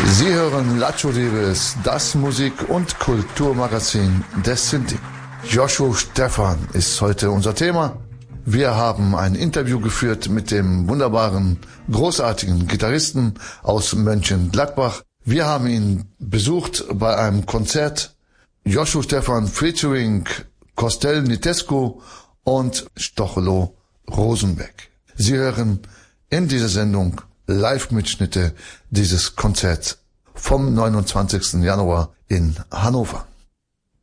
Sie hören Lattjo Debes, das Musik- und Kulturmagazin des Sinti. Joshua Stephan ist heute unser Thema. Wir haben ein Interview geführt mit dem wunderbaren, großartigen Gitarristen aus Mönchengladbach. Wir haben ihn besucht bei einem Konzert. Joshua Stephan featuring Costel Nitescu und Stochelo Rosenbeck. Sie hören in dieser Sendung Live-Mitschnitte dieses Konzerts vom 29. Januar in Hannover.